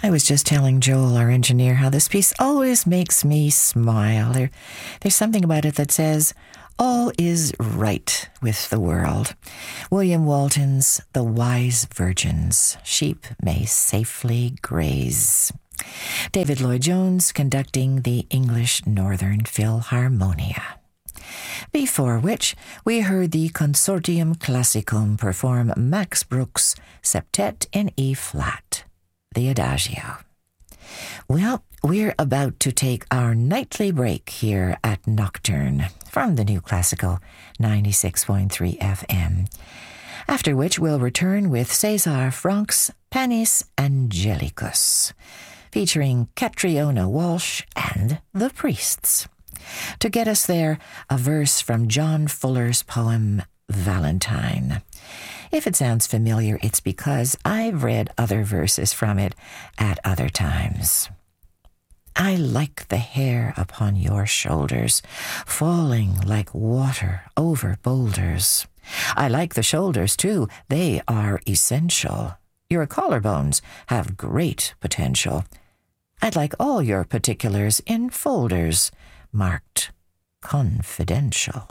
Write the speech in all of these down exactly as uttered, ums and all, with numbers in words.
I was just telling Joel, our engineer, how this piece always makes me smile. There, there's something about it that says, all is right with the world. William Walton's The Wise Virgins, Sheep May Safely Graze. David Lloyd-Jones conducting the English Northern Philharmonia. Before which, we heard the Consortium Classicum perform Max Bruch's Septet in E-flat, the Adagio. Well, we're about to take our nightly break here at Nocturne from the New Classical ninety-six point three F M, after which we'll return with César Franck's Panis Angelicus, featuring Catriona Walsh and the Priests. To get us there, a verse from John Fuller's poem Valentine. If it sounds familiar, it's because I've read other verses from it at other times. I like the hair upon your shoulders, falling like water over boulders. I like the shoulders, too. They are essential. Your collarbones have great potential. I'd like all your particulars in folders marked confidential.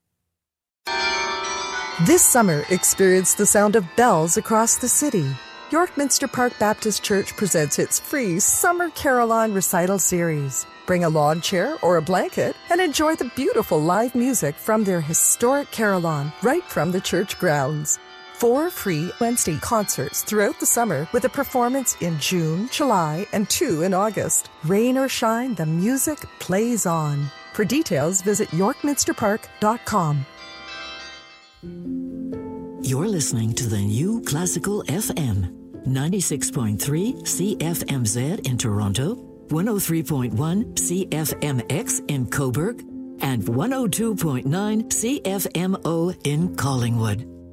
This summer, experience the sound of bells across the city. York Minster Park Baptist Church presents its free Summer Carillon Recital Series. Bring a lawn chair or a blanket and enjoy the beautiful live music from their historic carillon right from the church grounds. Four free Wednesday concerts throughout the summer with a performance in June, July, and two in August. Rain or shine, the music plays on. For details, visit york minster park dot com. You're listening to the New Classical F M, ninety-six point three C F M Z in Toronto, one oh three point one C F M X in Cobourg, and one oh two point nine C F M O in Collingwood.